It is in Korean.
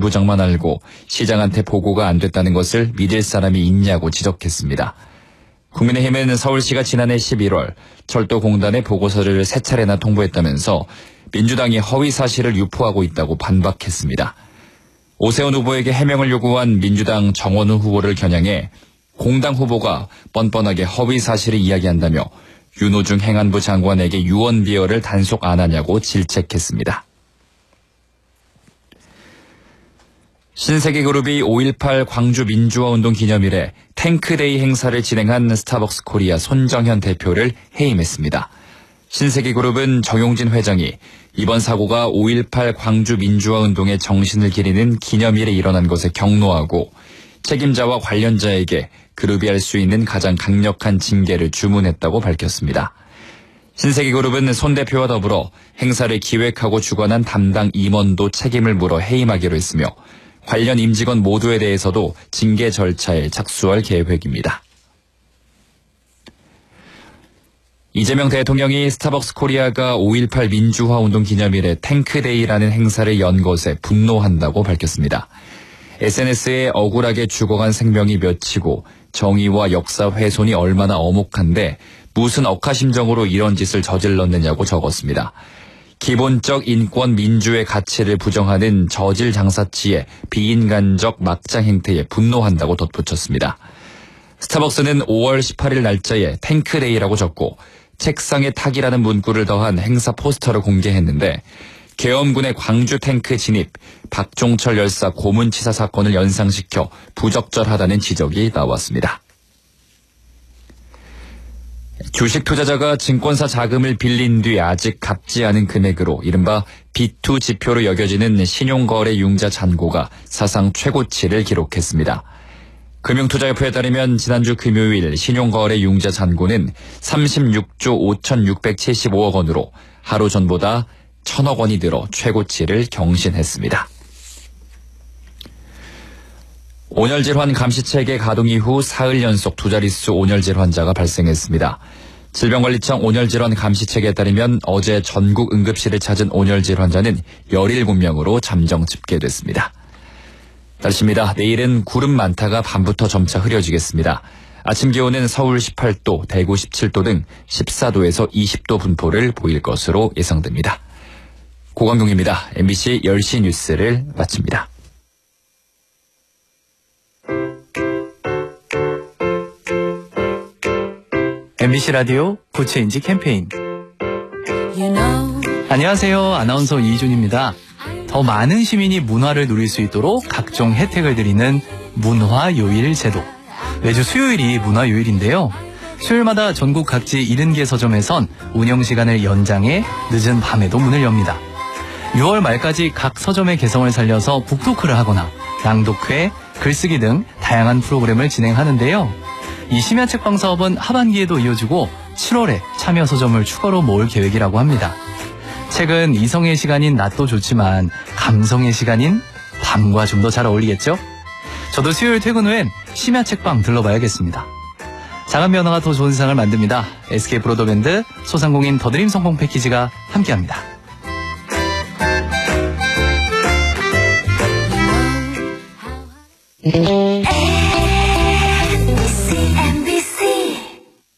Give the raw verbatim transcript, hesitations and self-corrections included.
본부장만 알고 시장한테 보고가 안 됐다는 것을 믿을 사람이 있냐고 지적했습니다. 국민의힘은 서울시가 지난해 십일월 철도공단에 보고서를 세 차례나 통보했다면서 민주당이 허위 사실을 유포하고 있다고 반박했습니다. 오세훈 후보에게 해명을 요구한 민주당 정원우 후보를 겨냥해 공당 후보가 뻔뻔하게 허위 사실을 이야기한다며 윤호중 행안부 장관에게 유언비어를 단속 안 하냐고 질책했습니다. 신세계그룹이 오일팔 광주 민주화운동 기념일에 탱크데이 행사를 진행한 스타벅스 코리아 손정현 대표를 해임했습니다. 신세계그룹은 정용진 회장이 이번 사고가 오일팔 광주 민주화운동의 정신을 기리는 기념일에 일어난 것에 경노하고 책임자와 관련자에게 그룹이 할 수 있는 가장 강력한 징계를 주문했다고 밝혔습니다. 신세계그룹은 손 대표와 더불어 행사를 기획하고 주관한 담당 임원도 책임을 물어 해임하기로 했으며 관련 임직원 모두에 대해서도 징계 절차에 착수할 계획입니다. 이재명 대통령이 스타벅스 코리아가 오일팔 민주화운동 기념일에 탱크데이라는 행사를 연 것에 분노한다고 밝혔습니다. 에스엔에스에 억울하게 죽어간 생명이 몇이고 정의와 역사 훼손이 얼마나 엄혹한데 무슨 억하심정으로 이런 짓을 저질렀느냐고 적었습니다. 기본적 인권 민주의 가치를 부정하는 저질 장사치의 비인간적 막장 행태에 분노한다고 덧붙였습니다. 스타벅스는 오월 십팔일 날짜에 탱크데이라고 적고 책상에 탁이라는 문구를 더한 행사 포스터를 공개했는데 계엄군의 광주 탱크 진입, 박종철 열사 고문치사 사건을 연상시켜 부적절하다는 지적이 나왔습니다. 주식 투자자가 증권사 자금을 빌린 뒤 아직 갚지 않은 금액으로 이른바 비 투 지표로 여겨지는 신용거래 융자 잔고가 사상 최고치를 기록했습니다. 금융투자협회에 따르면 지난주 금요일 신용거래 융자 잔고는 삼십육조 오천육백칠십오억 원으로 하루 전보다 천억 원이 늘어 최고치를 경신했습니다. 온열질환 감시체계 가동 이후 사흘 연속 두 자릿수 온열질 환자가 발생했습니다. 질병관리청 온열질환 감시체계에 따르면 어제 전국 응급실을 찾은 온열질 환자는 열일곱 명으로 잠정 집계됐습니다. 날씨입니다. 내일은 구름 많다가 밤부터 점차 흐려지겠습니다. 아침 기온은 서울 십팔도, 대구 십칠도 등 십사도에서 이십도 분포를 보일 것으로 예상됩니다. 고광동입니다. 엠비씨 열 시 뉴스를 마칩니다. 엠비씨 라디오 구체인지 캠페인. You know. 안녕하세요. 아나운서 이준입니다. 더 많은 시민이 문화를 누릴 수 있도록 각종 혜택을 드리는 문화요일 제도. 매주 수요일이 문화요일인데요. 수요일마다 전국 각지 칠십 개 서점에선 운영시간을 연장해 늦은 밤에도 문을 엽니다. 유월 말까지 각 서점의 개성을 살려서 북토크를 하거나 낭독회, 글쓰기 등 다양한 프로그램을 진행하는데요. 이 심야 책방 사업은 하반기에도 이어지고 칠월에 참여 서점을 추가로 모을 계획이라고 합니다. 책은 이성의 시간인 낮도 좋지만 감성의 시간인 밤과 좀 더 잘 어울리겠죠? 저도 수요일 퇴근 후엔 심야 책방 들러봐야겠습니다. 작은 변화가 더 좋은 세상을 만듭니다. 에스케이 브로더밴드 소상공인 더드림 성공 패키지가 함께합니다. Mm-hmm.